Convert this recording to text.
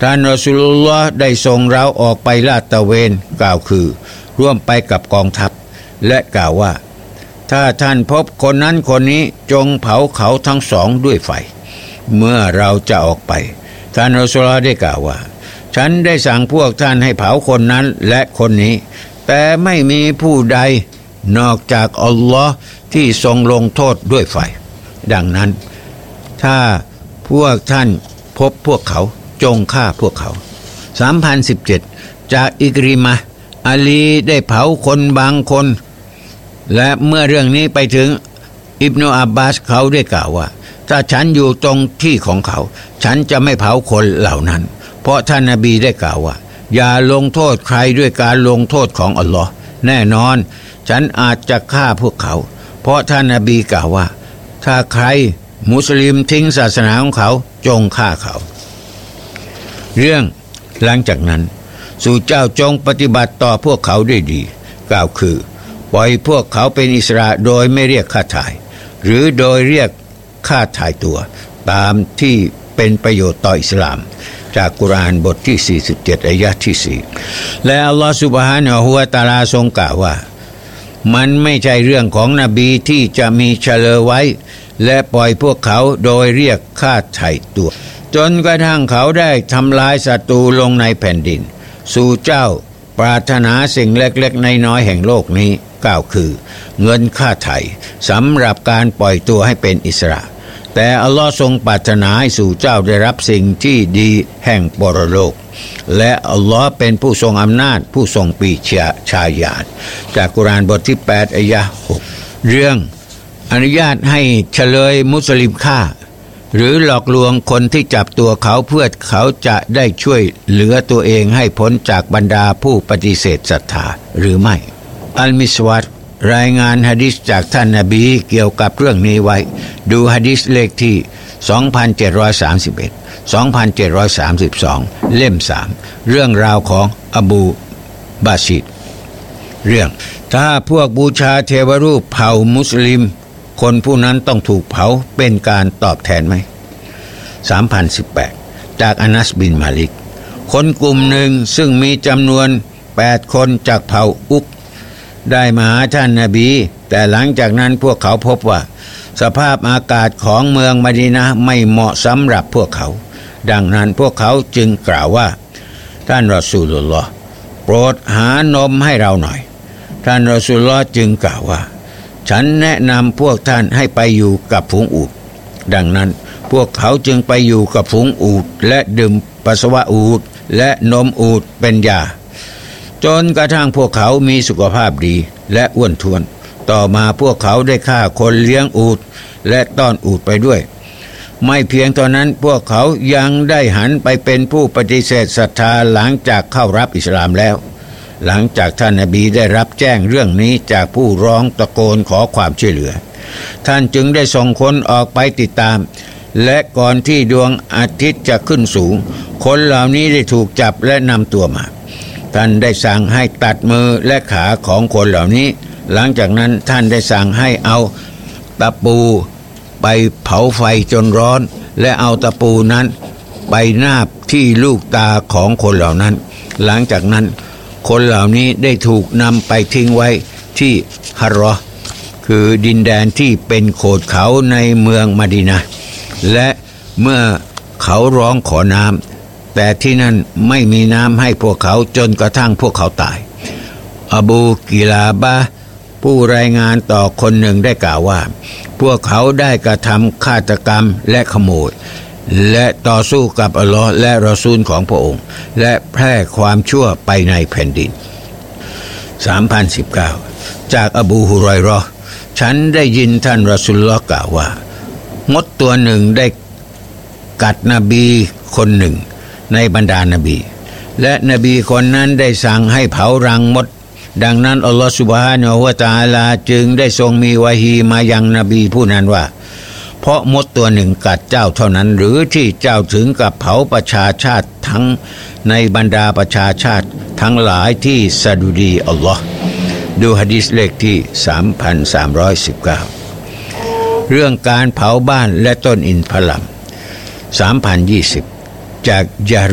ท่านรอซูลุลลอฮ์ได้ส่งเราออกไปลาดตระเวนกล่าวคือร่วมไปกับกองทัพและกล่าวว่าถ้าท่านพบคนนั้นคนนี้จงเผาเขาทั้งสองด้วยไฟเมื่อเราจะออกไปท่านรอซูลุลลอฮ์ได้กล่าวว่าฉันได้สั่งพวกท่านให้เผาคนนั้นและคนนี้แต่ไม่มีผู้ใดนอกจากอัลลอฮ์ที่ทรงลงโทษด้วยไฟดังนั้นถ้าพวกท่านพบพวกเขาจงฆ่าพวกเขา 3017 จากอิกริมะห์อาลีได้เผาคนบางคนและเมื่อเรื่องนี้ไปถึงอิบนุอับบาสเขาได้กล่าวว่าถ้าฉันอยู่ตรงที่ของเขาฉันจะไม่เผาคนเหล่านั้นเพราะท่านนบีได้กล่าวว่าอย่าลงโทษใครด้วยการลงโทษของอัลลอฮ์แน่นอนฉันอาจจะฆ่าพวกเขาเพราะท่านนบีกล่าวว่าถ้าใครมุสลิมทิ้งศาสนาของเขาจงฆ่าเขาเรื่องหลังจากนั้นสู่เจ้าจงปฏิบัติต่อพวกเขาด้วยดีกล่าวคือปล่อยพวกเขาเป็นอิสระโดยไม่เรียกค่าถ่ายหรือโดยเรียกค่าถ่ายตัวตามที่เป็นประโยชน์ต่ออิสลามจากกุรอานบทที่47อายะห์ที่4และอัลลอฮฺซุบฮานะฮูวะตะอาลาทรงกล่าวว่ามันไม่ใช่เรื่องของนบีที่จะมีเฉลยไว้และปล่อยพวกเขาโดยเรียกค่าไถ่ตัวจนกระทั่งเขาได้ทำลายศัตรูลงในแผ่นดินสู่เจ้าปรารถนาสิ่งเล็กๆน้อยๆแห่งโลกนี้กล่าวคือเงินค่าไถ่สำหรับการปล่อยตัวให้เป็นอิสระแต่อัลลอฮ์ทรงปรารถนาให้สู่เจ้าได้รับสิ่งที่ดีแห่งปรโลกและอัลลอฮ์เป็นผู้ทรงอำนาจผู้ทรงปรีชาญาณจากกุรอานบทที่8อายะห์6เรื่องอนุญาตให้เฉลยมุสลิมฆ่าหรือหลอกลวงคนที่จับตัวเขาเพื่อเขาจะได้ช่วยเหลือตัวเองให้พ้นจากบรรดาผู้ปฏิเสธศรัทธาหรือไม่อัลมิสวัตรายงานหะดีษจากท่านนบีเกี่ยวกับเรื่องนี้ไว้ดูหะดีษเลขที่2731 2732เล่ม3เรื่องราวของอบูบาชิดเรื่องถ้าพวกบูชาเทวรูปเผ่ามุสลิมคนผู้นั้นต้องถูกเผาเป็นการตอบแทนไหม 3018 จากอานัสบินมาลิกคนกลุ่มหนึ่งซึ่งมีจำนวน8คนจากเผ่าอุกได้มาหาท่านนบีแต่หลังจากนั้นพวกเขาพบว่าสภาพอากาศของเมืองมะดีนะห์ไม่เหมาะสำหรับพวกเขาดังนั้นพวกเขาจึงกล่าวว่าท่านรอซูลุลลอฮ์โปรดหานมให้เราหน่อยท่านรอซูลุลลอฮ์จึงกล่าวว่าฉันแนะนำพวกท่านให้ไปอยู่กับฝูงอูฐดังนั้นพวกเขาจึงไปอยู่กับฝูงอูฐและดื่มปัสสาวะอูฐและนมอูฐเป็นยาจนกระทั่งพวกเขามีสุขภาพดีและอ้วนท้วนต่อมาพวกเขาได้ฆ่าคนเลี้ยงอูฐและต้อนอูฐไปด้วยไม่เพียงเท่านั้นพวกเขายังได้หันไปเป็นผู้ปฏิเสธศรัทธาหลังจากเข้ารับอิสลามแล้วหลังจากท่านนบีได้รับแจ้งเรื่องนี้จากผู้ร้องตะโกนขอความช่วยเหลือท่านจึงได้ส่งคนออกไปติดตามและก่อนที่ดวงอาทิตย์จะขึ้นสูงคนเหล่านี้ได้ถูกจับและนำตัวมาท่านได้สั่งให้ตัดมือและขาของคนเหล่านี้หลังจากนั้นท่านได้สั่งให้เอาตะปูไปเผาไฟจนร้อนและเอาตะปูนั้นไปนาบที่ลูกตาของคนเหล่านั้นหลังจากนั้นคนเหล่านี้ได้ถูกนำไปทิ้งไว้ที่ฮะรอคือดินแดนที่เป็นโขดเขาในเมืองมะดีนะห์และเมื่อเขาร้องขอน้ำแต่ที่นั่นไม่มีน้ำให้พวกเขาจนกระทั่งพวกเขาตายอบูกิลาบะผู้รายงานต่อคนหนึ่งได้กล่าวว่าพวกเขาได้กระทำฆาตกรรมและขโมยและต่อสู้กับอัลลอฮ์และรอซูลของพระองค์และแพร่ความชั่วไปในแผ่นดิน 3019 จากอบูฮุรอยเราะห์ฉันได้ยินท่านรอซูลุลลอฮ์กล่าวว่ามดตัวหนึ่งได้กัดนบีคนหนึ่งในบรรดานบีและนบีคนนั้นได้สั่งให้เผารังมดดังนั้นอัลลอฮฺซุบฮานะฮูวะตะอาลาจึงได้ทรงมีวะฮีมายังนบีผู้นั้นว่าเพราะมดตัวหนึ่งกัดเจ้าเท่านั้นหรือที่เจ้าถึงกับเผาประชาชาติทั้งในบรรดาประชาชาติทั้งหลายที่สดุดีอัลลอฮ์ดูหะดีษเลขที่3319เรื่องการเผาบ้านและต้นอินทผลัม 3020 จากยา